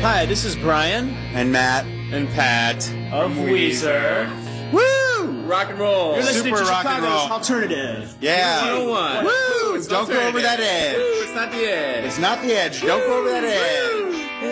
Hi, this is Brian And Matt. and Pat of Weezer. Woo! Rock and roll. You're listening to rock and Chicago's roll. Alternative. Yeah. 101. Woo! Don't go over that edge. Woo, it's not the edge. It's not the edge. Don't go over that edge.